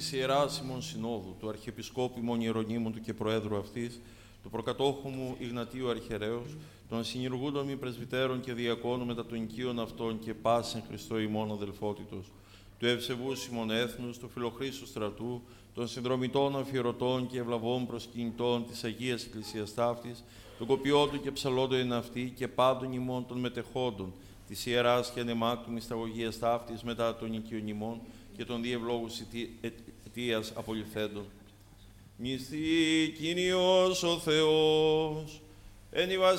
της Ιεράς ημών Συνόδου, του Αρχιεπισκόπου ημών Ιερονύμου του και Προέδρου αυτής, του προκατόχου μου Ιγνατίου Αρχιερέως, των συνηργούντων μη πρεσβυτέρων και διακόνων μετά των οικείων αυτών και πάσεν Χριστό ημών αδελφότητος, του ευσεβούς ημών έθνους, του φιλοχρήστου στρατού, των συνδρομητών αφιερωτών και ευλαβών προσκυνητών της Αγίας Εκκλησίας ταύτης, των κοπιώτων και ψαλόντων εν αυτή και πάντων ημών των μετεχόντων, της Ιεράς και ανεμάκτου μυσταγωγίας ταύτης μετά των οικείων ημών και των διευλόγους αιτίας απολυθέντων. Μυστή Κύριος ο Θεός, εν η βασιλεία